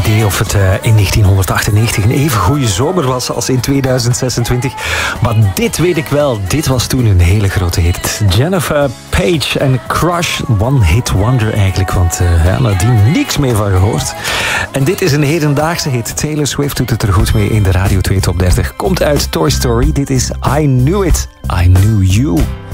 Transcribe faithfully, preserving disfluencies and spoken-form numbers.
idee of het uh, in negentienhonderdachtennegentig een even goede zomer was als in tweeduizend zesentwintig. Maar dit weet ik wel. Dit was toen een hele grote hit. Jennifer Page en Crush. One hit wonder eigenlijk. Want uh, ja, nadien niks meer van gehoord. En dit is een hedendaagse hit. Taylor Swift doet het er goed mee in de Radio twee Top dertig. Komt uit Toy Story. Dit is I Knew It. I Knew You.